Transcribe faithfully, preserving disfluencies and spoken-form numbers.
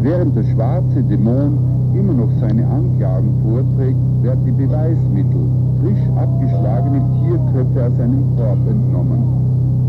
Während der schwarze Dämon immer noch seine Anklagen vorträgt, werden die Beweismittel, frisch abgeschlagene Tierköpfe aus seinem Korb entnommen.